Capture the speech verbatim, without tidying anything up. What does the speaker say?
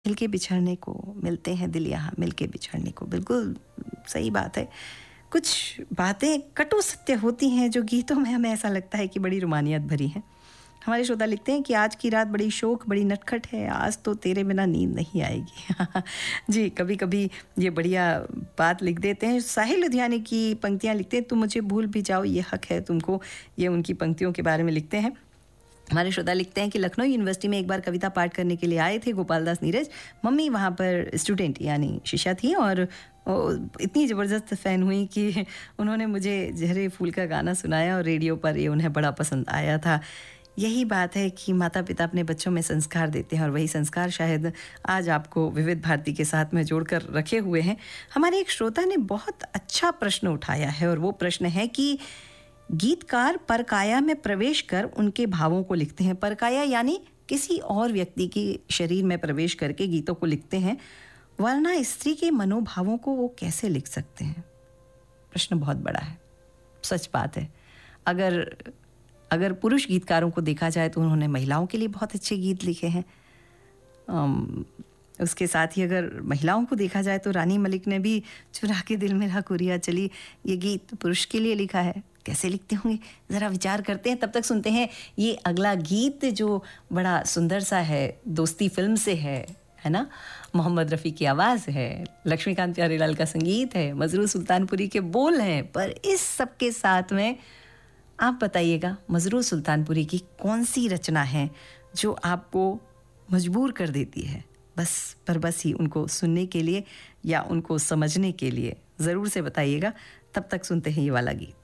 मिलके बिछड़ने को मिलते हैं दिल यहाँ मिलके बिछड़ने को। बिल्कुल सही बात है। कुछ बातें कटु सत्य होती हैं जो गीतों में हमें ऐसा लगता है कि बड़ी रोमानियत भरी हैं। हमारे श्रोता लिखते हैं कि आज की रात बड़ी शोक बड़ी नटखट है, आज तो तेरे बिना नींद नहीं आएगी। जी, कभी कभी ये बढ़िया बात लिख देते हैं। साहिल लुधियाने की पंक्तियाँ लिखते हैं, तुम मुझे भूल भी जाओ ये हक है तुमको। ये उनकी पंक्तियों के बारे में लिखते हैं। हमारे श्रोता लिखते हैं कि लखनऊ यूनिवर्सिटी में एक बार कविता पाठ करने के लिए आए थे गोपाल दास नीरज। मम्मी वहाँ पर स्टूडेंट यानी शिष्या थी और इतनी ज़बरदस्त फ़ैन हुई कि उन्होंने मुझे जहरे फूल का गाना सुनाया और रेडियो पर ये उन्हें बड़ा पसंद आया था। यही बात है कि माता पिता अपने बच्चों में संस्कार देते हैं और वही संस्कार शायद आज आपको विविध भारती के साथ में जोड़कर रखे हुए हैं। हमारे एक श्रोता ने बहुत अच्छा प्रश्न उठाया है और वो प्रश्न है कि गीतकार परकाया में प्रवेश कर उनके भावों को लिखते हैं। परकाया यानी किसी और व्यक्ति के शरीर में प्रवेश करके गीतों को लिखते हैं, वरना स्त्री के मनोभावों को वो कैसे लिख सकते हैं? प्रश्न बहुत बड़ा है, सच बात है। अगर अगर पुरुष गीतकारों को देखा जाए तो उन्होंने महिलाओं के लिए बहुत अच्छे गीत लिखे हैं। um, उसके साथ ही अगर महिलाओं को देखा जाए तो रानी मलिक ने भी चुरा के दिल मेरा कुरिया चली ये गीत पुरुष के लिए लिखा है। कैसे लिखते होंगे ज़रा विचार करते हैं। तब तक सुनते हैं ये अगला गीत जो बड़ा सुंदर सा है, दोस्ती फिल्म से है है ना। मोहम्मद रफ़ी की आवाज़ है, लक्ष्मीकांत प्यारेलाल का संगीत है, मजरू सुल्तानपुरी के बोल हैं। पर इस सब के साथ में आप बताइएगा मजरू सुल्तानपुरी की कौन सी रचना है जो आपको मजबूर कर देती है बस पर बस ही उनको सुनने के लिए या उनको समझने के लिए? ज़रूर से बताइएगा। तब तक सुनते हैं ये वाला गीत।